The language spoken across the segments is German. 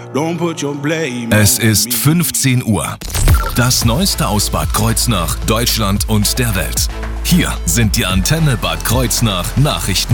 Es ist 15 Uhr. Das Neueste aus Bad Kreuznach, Deutschland und der Welt. Hier sind die Antenne Bad Kreuznach Nachrichten.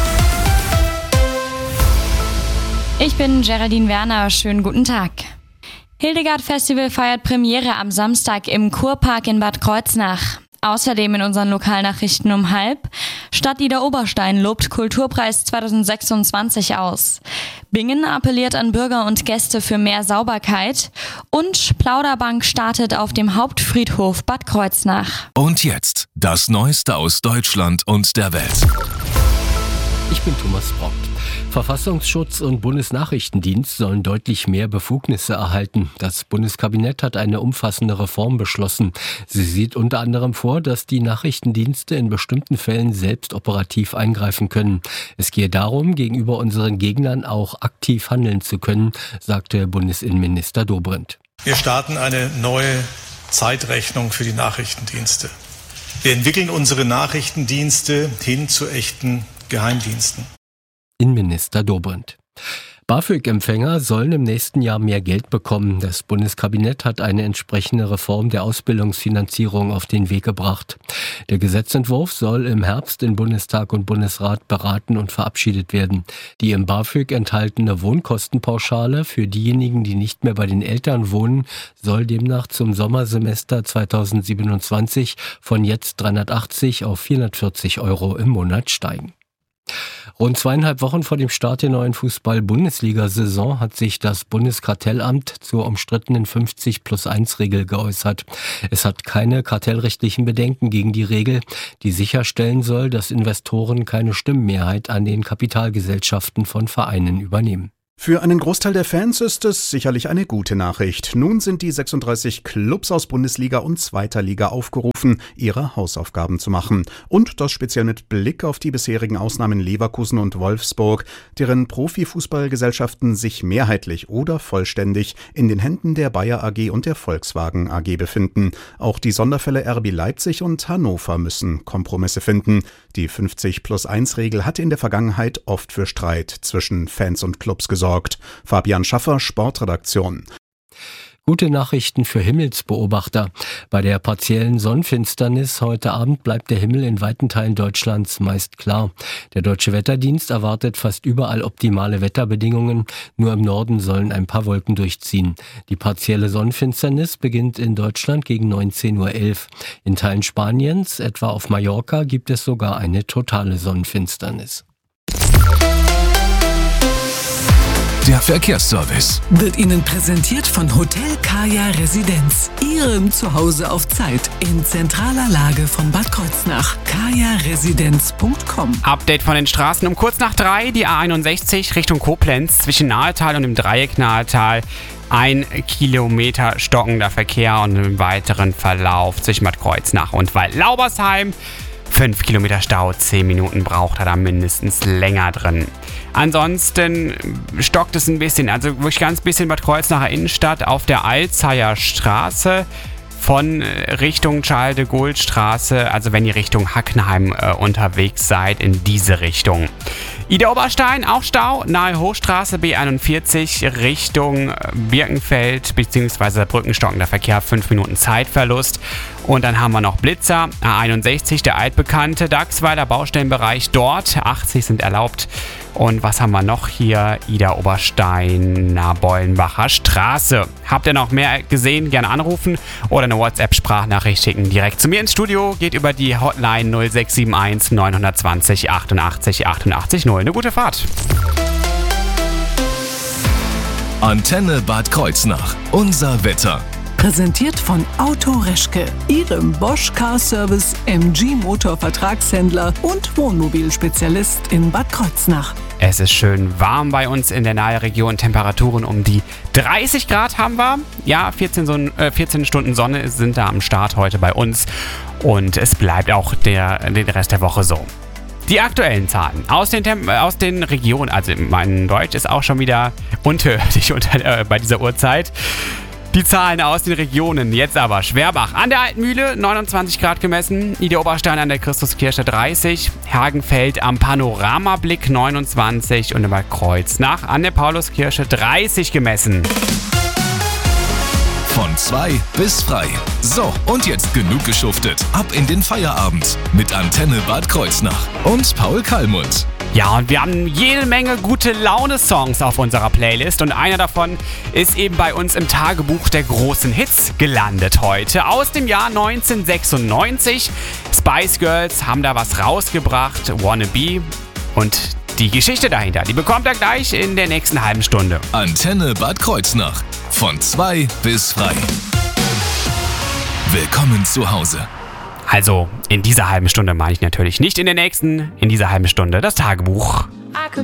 Ich bin Geraldine Werner, schönen guten Tag. Hildegard Festival feiert Premiere am Samstag im Kurpark in Bad Kreuznach. Außerdem in unseren Lokalnachrichten um 12:30. Stadt Idar-Oberstein lobt Kulturpreis 2026 aus. Bingen appelliert an Bürger und Gäste für mehr Sauberkeit. Und Plauderbank startet auf dem Hauptfriedhof Bad Kreuznach. Und jetzt das Neueste aus Deutschland und der Welt. Ich bin Thomas Brock. Verfassungsschutz und Bundesnachrichtendienst sollen deutlich mehr Befugnisse erhalten. Das Bundeskabinett hat eine umfassende Reform beschlossen. Sie sieht unter anderem vor, dass die Nachrichtendienste in bestimmten Fällen selbst operativ eingreifen können. Es gehe darum, gegenüber unseren Gegnern auch aktiv handeln zu können, sagte Bundesinnenminister Dobrindt. Wir starten eine neue Zeitrechnung für die Nachrichtendienste. Wir entwickeln unsere Nachrichtendienste hin zu echten Geheimdiensten. Innenminister Dobrindt. BAföG-Empfänger sollen im nächsten Jahr mehr Geld bekommen. Das Bundeskabinett hat eine entsprechende Reform der Ausbildungsfinanzierung auf den Weg gebracht. Der Gesetzentwurf soll im Herbst in Bundestag und Bundesrat beraten und verabschiedet werden. Die im BAföG enthaltene Wohnkostenpauschale für diejenigen, die nicht mehr bei den Eltern wohnen, soll demnach zum Sommersemester 2027 von jetzt 380 auf 440 € im Monat steigen. Rund 2,5 Wochen vor dem Start der neuen Fußball-Bundesliga-Saison hat sich das Bundeskartellamt zur umstrittenen 50+1-Regel geäußert. Es hat keine kartellrechtlichen Bedenken gegen die Regel, die sicherstellen soll, dass Investoren keine Stimmenmehrheit an den Kapitalgesellschaften von Vereinen übernehmen. Für einen Großteil der Fans ist es sicherlich eine gute Nachricht. Nun sind die 36 Clubs aus Bundesliga und Zweiter Liga aufgerufen, ihre Hausaufgaben zu machen. Und das speziell mit Blick auf die bisherigen Ausnahmen Leverkusen und Wolfsburg, deren Profifußballgesellschaften sich mehrheitlich oder vollständig in den Händen der Bayer AG und der Volkswagen AG befinden. Auch die Sonderfälle RB Leipzig und Hannover müssen Kompromisse finden. Die 50+1-Regel hatte in der Vergangenheit oft für Streit zwischen Fans und Clubs gesorgt. Fabian Schaffer, Sportredaktion. Gute Nachrichten für Himmelsbeobachter. Bei der partiellen Sonnenfinsternis heute Abend bleibt der Himmel in weiten Teilen Deutschlands meist klar. Der Deutsche Wetterdienst erwartet fast überall optimale Wetterbedingungen. Nur im Norden sollen ein paar Wolken durchziehen. Die partielle Sonnenfinsternis beginnt in Deutschland gegen 19:11 Uhr. In Teilen Spaniens, etwa auf Mallorca, gibt es sogar eine totale Sonnenfinsternis. Der Verkehrsservice wird Ihnen präsentiert von Hotel Kaya Residenz. Ihrem Zuhause auf Zeit in zentraler Lage von Bad Kreuznach. kajaresidenz.com. Update von den Straßen um kurz nach 3. Die A61 Richtung Koblenz zwischen Nahetal und dem Dreieck Nahetal. 1 Kilometer stockender Verkehr und im weiteren Verlauf zwischen Bad Kreuznach und Waldlaubersheim. 5 Kilometer Stau, 10 Minuten braucht er da mindestens länger drin. Ansonsten stockt es ein bisschen, also wirklich ganz bisschen Bad Kreuznacher Innenstadt auf der Alzheimer Straße von Richtung Charles de Gaulle Straße, also wenn ihr Richtung Hackenheim unterwegs seid, in diese Richtung. Idar-Oberstein, auch Stau, nahe Hochstraße B41 Richtung Birkenfeld bzw. Brückenstockender Verkehr, 5 Minuten Zeitverlust. Und dann haben wir noch Blitzer, A61, der altbekannte Dachsweiler Baustellenbereich dort, 80 sind erlaubt. Und was haben wir noch hier? Idar-Obersteiner Beulenbacher Straße. Habt ihr noch mehr gesehen? Gerne anrufen oder eine WhatsApp-Sprachnachricht schicken. Direkt zu mir ins Studio, geht über die Hotline 0671 920 88 88 0. Eine gute Fahrt. Antenne Bad Kreuznach. Unser Wetter. Präsentiert von Auto Reschke, Ihrem Bosch Car Service MG Motor Vertragshändler und Wohnmobilspezialist in Bad Kreuznach. Es ist schön warm bei uns in der Nahregion. Temperaturen um die 30 Grad haben wir. Ja, 14 Stunden Sonne sind da am Start heute bei uns. Und es bleibt auch den Rest der Woche so. Die aktuellen Zahlen aus den Regionen, also mein Deutsch ist auch schon wieder unterirdisch bei dieser Uhrzeit. Die Zahlen aus den Regionen. Jetzt aber Schwerbach an der Alten Mühle 29 Grad gemessen, Niederoberstein an der Christuskirche 30, Hagenfeld am Panoramablick 29 und in Bad Kreuznach an der Pauluskirche 30 gemessen. Von 2 bis frei. So, und jetzt genug geschuftet. Ab in den Feierabend mit Antenne Bad Kreuznach und Paul Kallmund. Ja, und wir haben jede Menge gute Laune-Songs auf unserer Playlist und einer davon ist eben bei uns im Tagebuch der großen Hits gelandet heute. Aus dem Jahr 1996. Spice Girls haben da was rausgebracht, Wannabe, und die Geschichte dahinter, die bekommt ihr gleich in der nächsten halben Stunde. Antenne Bad Kreuznach. Von 2 bis frei. Willkommen zu Hause. Also, in dieser halben Stunde meine ich natürlich nicht in der nächsten, in dieser halben Stunde das Tagebuch.